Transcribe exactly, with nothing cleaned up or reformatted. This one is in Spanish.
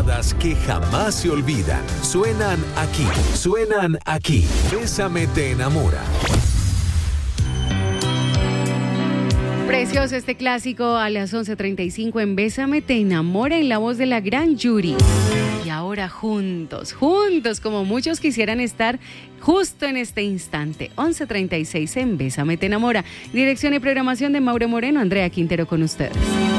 baladas que jamás se olvidan. Suenan aquí, suenan aquí. Bésame te enamora. Precioso este clásico a las once treinta y cinco en Bésame te enamora, en la voz de la gran Yuri. Y ahora juntos, juntos, como muchos quisieran estar justo en este instante. once treinta y seis en Bésame te enamora. Dirección y programación de Mauro Moreno, Andrea Quintero con ustedes.